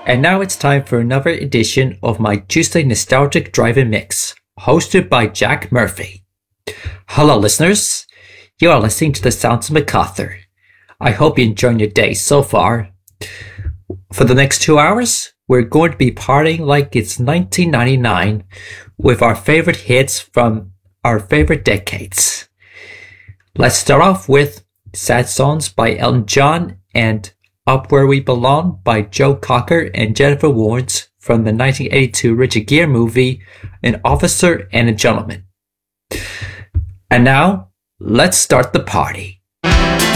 And now it's time for another edition of my Tuesday Nostalgic Drive-In Mix, hosted by Jack Murphy. Hello, listeners. You are listening to the sounds of MacArthur. I hope you're enjoying your day so far. For the next 2 hours, we're going to be partying like it's 1999 with our favorite hits from our favorite decades. Let's start off with Sad Songs by Elton John and Up Where We Belong by Joe Cocker and Jennifer Warnes from the 1982 Richard Gere movie An Officer and a Gentleman. And now, let's start the party.